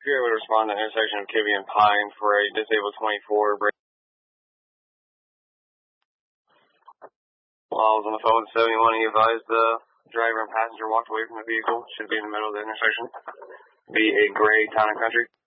Here would respond to the intersection of Kibbe and Pine for a disabled 24. While I was on the phone with 71, he advised the driver and passenger walked away from the vehicle. Should be in the middle of the intersection. Be a gray Town and Country.